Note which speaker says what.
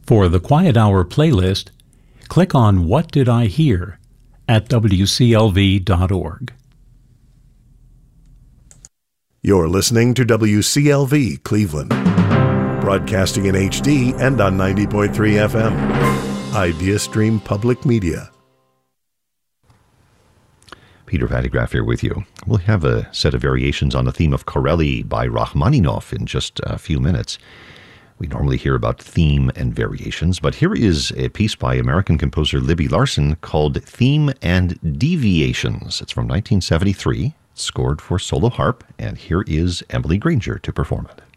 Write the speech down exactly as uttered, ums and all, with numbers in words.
Speaker 1: For the Quiet Hour playlist, click on What Did I Hear at W C L V dot org.
Speaker 2: You're listening to W C L V Cleveland, broadcasting in H D and on ninety point three F M. IdeaStream Public Media.
Speaker 3: Peter Vatagraph here with you. We'll have a set of variations on the theme of Corelli by Rachmaninoff in just a few minutes. We normally hear about theme and variations, but here is a piece by American composer Libby Larsen called Theme and Deviations. It's from nineteen seventy-three, scored for solo harp, and here is Emily Granger to perform it.